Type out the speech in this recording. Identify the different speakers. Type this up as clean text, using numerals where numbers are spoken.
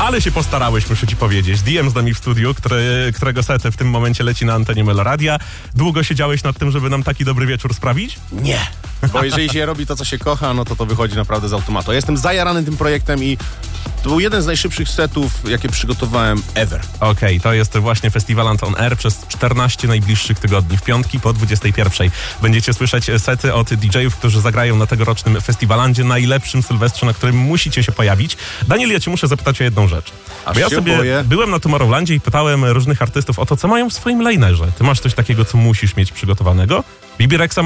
Speaker 1: Ale się postarałeś, muszę ci powiedzieć. DM z nami w studiu, którego set w tym momencie leci na antenie Meloradia. Długo siedziałeś nad tym, żeby nam taki dobry wieczór sprawić?
Speaker 2: Nie. Bo jeżeli się robi to, co się kocha, no to wychodzi naprawdę z automatu. Ja jestem zajarany tym projektem i to był jeden z najszybszych setów, jakie przygotowałem ever.
Speaker 1: Okej, to jest właśnie Festiwaland on Air przez 14 najbliższych tygodni. W piątki po 21. Będziecie słyszeć sety od DJ-ów, którzy zagrają na tegorocznym festiwalandzie, najlepszym Sylwestrze, na którym musicie się pojawić. Daniel, ja cię muszę zapytać o jedną rzecz. Bo ja sobie byłem na Tomorrowlandzie i pytałem różnych artystów o to, co mają w swoim linerze. Ty masz coś takiego, co musisz mieć przygotowanego? Bibi Rexa